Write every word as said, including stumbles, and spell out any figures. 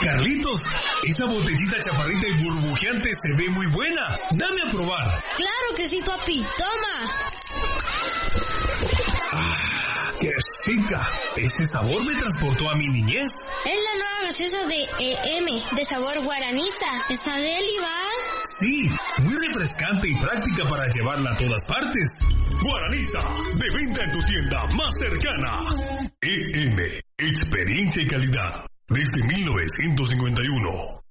Carlitos, esa botellita chaparrita y burbujeante se ve muy buena. Dame a probar. Claro que sí, papi. Toma. Ah, ¡qué rica! Este sabor me transportó a mi niñez. Es la nueva gaseosa de E M, de sabor guaraniza. ¿Está deli, va? Sí, muy refrescante y práctica para llevarla a todas partes. Guaraniza, de venta en tu tienda más cercana. E M, experiencia y calidad desde mil novecientos cincuenta y uno.